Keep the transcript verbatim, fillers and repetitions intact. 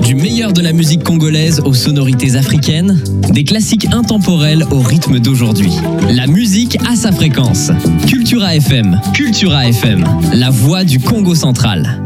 Du meilleur de la musique congolaise aux sonorités africaines, des classiques intemporels au rythme d'aujourd'hui. La musique a sa fréquence. Cultura F M. Cultura F M, la voix du Congo central.